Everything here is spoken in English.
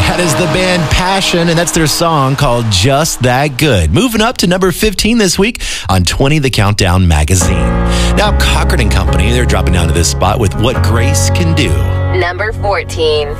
That is the band Passion, and that's their song called Just That Good. Moving up to number 15 this week on 20 The Countdown magazine. Now, Cochran & Company, they're dropping down to this spot with What Grace Can Do. Number 14.